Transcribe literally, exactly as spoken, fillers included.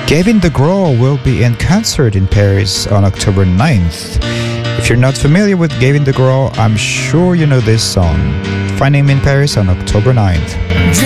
Gavin DeGraw will be in concert in Paris on October ninth. If you're not familiar with Gavin DeGraw, I'm sure you know this song. Find him in Paris on October ninth.